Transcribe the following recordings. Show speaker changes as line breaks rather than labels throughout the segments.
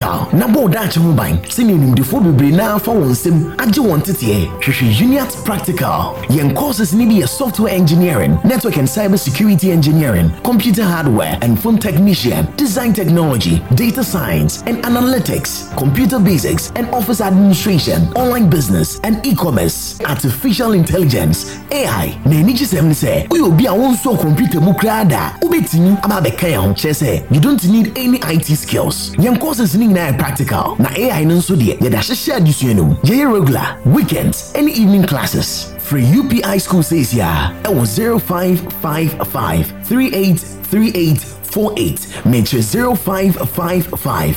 Practical. Nabo dachi mobile. Sini nimdifo bibri na fa wonsem. Aji wantitiye. Shushu Uniat Practical. Yen courses ni be software engineering, network and cyber security engineering, computer hardware and phone technician, design technology, data science and analytics, computer basics and office administration, online business and e-commerce, artificial intelligence, AI. Neniji semse, uyo bi awonso computer mukrada. Ubetini ababekaya honchese. You don't need any IT skills. Yen courses ni na practical. Na AI nunso die. Yeda sheshe adisuenum. Ye regular, weekends, and evening classes. Free UPI school says ya. It was 0555 383848. Mention 0555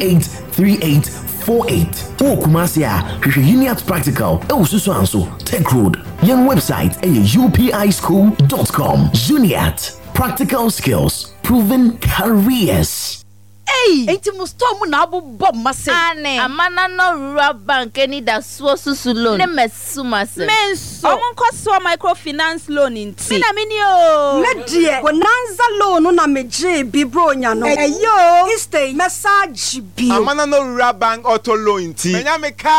383848. Oh, Kumasia, Uniat Practical. Oh, Susanso, Tech Road. Young website upischool.com. Uniat Practical skills, proven careers.
Hey, enti mustomu na abu bob mase.
Ane, amana no rural bank eni da suosusu loan. Ne mesuma se.
Menso. Omun koso microfinance loan inti.
Mina minio.
Medie, bonanza loan na meje bibro nya no. Eyo, istay message bi.
Amana no rural bank auto loan inti. Menya meka.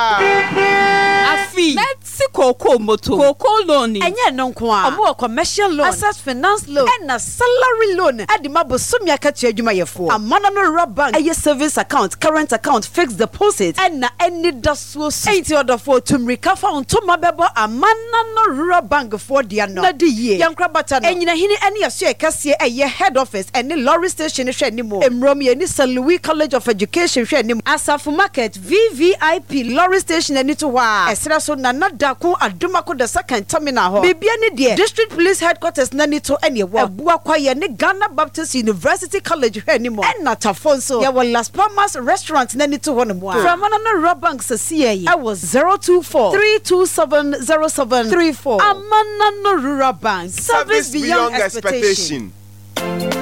Afi. Let's koko moto. Koko loan.
Enye no nko a. Omo commercial loan, access finance loan, and a salary loan. Adima bosumi akatu adwuma yefo. Amana no rural bank. Eye service account, current account, fixed deposit, and na any dasuo. 80 order for to recover on to mabebo Amana no rural bank for dia no. Na di ye. Yankra bata no. Enyina hini any aso ekase eye head office and lorry station hwe animo. Emrom ye ni St. Louis College of Education hwe animo. Asafu Market VVIP lorry station ani to wa. Esra so na nadako adumako the second terminal ho. Bibia ni de district police headquarters na ni to ene wo. Abua kwa ye ni Ghana Baptist University College hwe animo. Na tafonso ya wa Las Palmas restaurant na ni to ho no mo. From Amana rural bank sasiye. I was 024 327 0734. Amana no rural bank. Service beyond expectation.